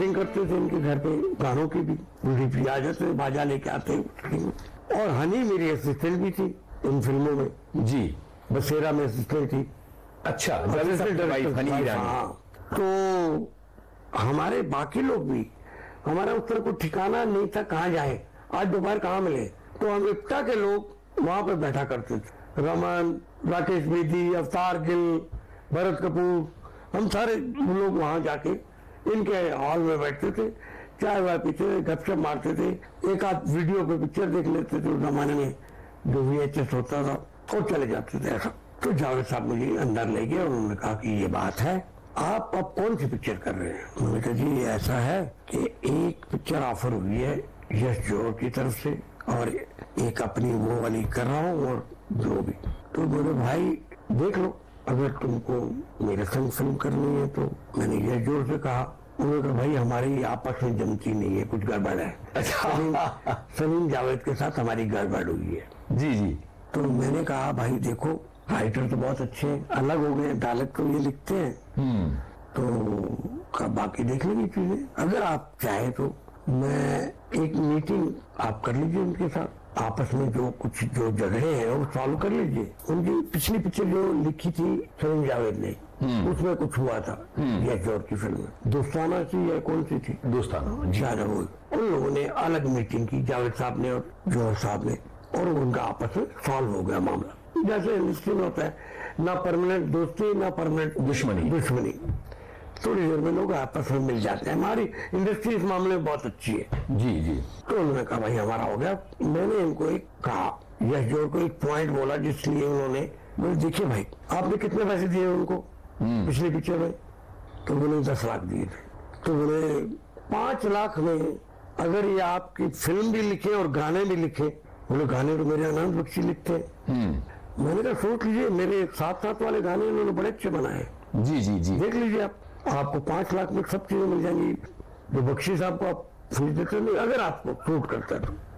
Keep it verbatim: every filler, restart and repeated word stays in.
करते थे इनके घर पे गानों की भी, पूरी आदत में बाजा लेके आते। और हनी मेरी असिस्टेंट भी थी इन फिल्मों में जी। बसेरा में असिस्टेंट थी। अच्छा, हनी ईरानी। हाँ, तो हमारे बाकी लोग भी, हमारा उस तरह को ठिकाना नहीं था कहाँ जाए, आज दोपहर कहाँ मिले, तो हम इफ्ता के लोग वहां पे बैठा करते थे। रमन, राकेश बेदी, अवतार गिल, भरत कपूर, हम सारे लोग वहां जाके इनके हॉल में बैठते थे, चाय वाय पीते थे, गपशप मारते थे, एक आध वीडियो पे पिक्चर देख लेते थे उस जमाने में जो वी एच एस होता था, और चले जाते थे ऐसा। तो जावेद साहब मुझे अंदर ले गए और उन्होंने कहा कि ये बात है, आप अब कौन सी पिक्चर कर रहे हैं? उन्होंने कहा जी ऐसा है कि एक पिक्चर ऑफर हुई है यश जोहर की तरफ से और एक अपनी वो वाली कर रहा हूँ और जो भी। तो बोले भाई देख लो, अगर तुमको मेरे संग फिल्म करनी है तो। मैंने यश जोहर से कहा, उन्होंने कहा भाई हमारी आपस में जमती नहीं है, कुछ गड़बड़ है। अच्छा। सलीम जावेद के साथ हमारी गड़बड़ हुई है। जी जी। तो मैंने कहा भाई देखो राइटर तो बहुत अच्छे हैं, अलग हो गए, डायलॉग तो ये लिखते हैं, तो बाकी देख लेंगे चीजें, अगर आप चाहे तो मैं एक मीटिंग आप कर लीजिए उनके साथ, आपस में जो कुछ जो जगह है वो सॉल्व कर लीजिए। उनकी पिछली पिक्चर जो लिखी थी सलीम जावेद ने, उसमें कुछ हुआ था यश जोहर की फिल्म में, दोस्ताना सी या कौन सी थी, दोस्ताना ज्यादा वो, उन लोगों ने अलग मीटिंग की जावेद साहब ने और जोहर साहब ने, और उनका आपस में सॉल्व हो गया मामला। जैसे इंडस्ट्री में होता है, ना परमानेंट दोस्ती ना परमानेंट दुश्मनी दुश्मनी थोड़ी देर में लोग आपस में मिल जाते हैं। हमारी इंडस्ट्री इस मामले में बहुत अच्छी है। जी जी। तो उन्होंने कहा भाई हमारा हो गया। मैंने इनको एक कहा, यश जोहर को एक पॉइंट बोला जिसलिए उन्होंने बोले देखिए भाई आपने कितने पैसे दिए उनको पिछली पिक्चर में? तो बोले दस लाख दिए थे। तो बोले पांच लाख में अगर ये आपकी फिल्म भी लिखे और गाने भी लिखे, बोले गाने तो मेरे आनंद बख्शी लिखते हैं। मैंने कहा सोच लीजिए, मेरे साथ साथ वाले गाने उन्होंने बड़े अच्छे बनाए। जी जी जी। देख लीजिए आप, आपको पांच लाख में सब चीजें मिल जाएंगी जो बख्शी साहब को आप फीस देते नहीं, अगर आपको सूट करता है तो।